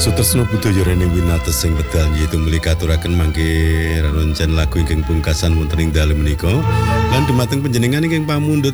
Sutresna budaya rene winates sing wedal yaitu muli katuraken mangke rencen lagu ingkang pungkasan wonten ing dalu menika lan dumateng panjenengan ingkang pamundhut